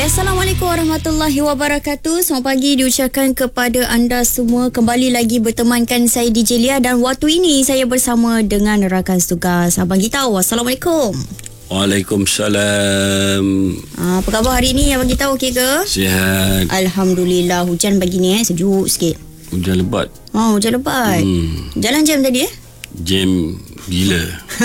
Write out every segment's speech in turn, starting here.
Assalamualaikum warahmatullahi wabarakatuh. Selamat pagi diucapkan kepada anda semua. Kembali lagi bertemankan saya DJ Lia dan waktu ini saya bersama dengan rakan tugas Abang Gita. Assalamualaikum. Waalaikumsalam. Apa khabar hari ni Abang Gita, okey ke? Sihat. Alhamdulillah. Hujan pagi ni sejuk sikit. Hujan lebat. Oh, hujan lebat. Jalan jam tadi Jam gila.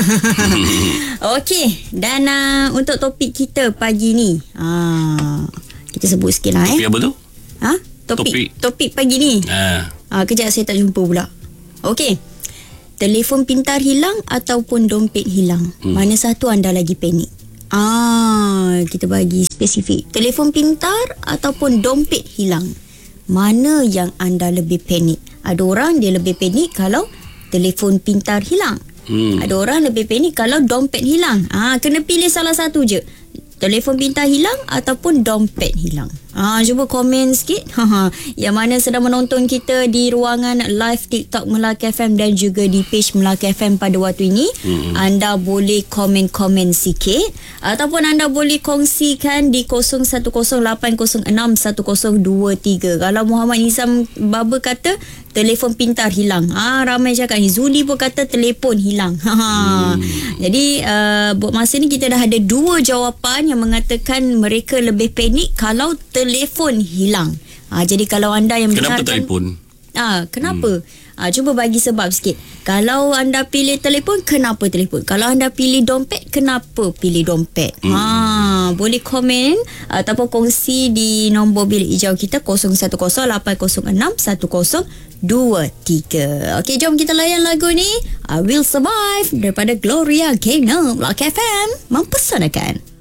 Okey, dan untuk topik kita pagi ni, kita sebut sikit lah. Topik apa tu? Topik pagi ni. Kejap saya tak jumpa pula. Okey, telefon pintar hilang ataupun dompet hilang, mana satu anda lagi panik? Kita bagi spesifik. Telefon pintar ataupun dompet hilang, mana yang anda lebih panik? Ada orang dia lebih panik kalau telefon pintar hilang. Ada orang lebih panik kalau dompet hilang. Kena pilih salah satu je. Telefon pintar hilang ataupun dompet hilang. Cuba komen sikit. Yang mana sedang menonton kita di ruangan live TikTok Melaka FM dan juga di page Melaka FM pada waktu ini. Anda boleh komen-komen sikit ataupun anda boleh kongsikan di 0108061023. Kalau Muhammad Nizam Baba kata telefon pintar hilang. Ramai cakap ni. Zuli pun kata telefon hilang. Jadi buat masa ni kita dah ada dua jawapan yang mengatakan mereka lebih panik kalau telefon hilang. Jadi kalau anda yang Kenapa telefon? Kenapa? Cuba bagi sebab sikit. Kalau anda pilih telefon, kenapa telefon? Kalau anda pilih dompet, kenapa pilih dompet? Boleh komen ataupun kongsi di nombor bilik hijau kita 0108061023. Okey, jom kita layan lagu ni. I Will Survive daripada Gloria Gaynor. Melaka FM mempesanakan.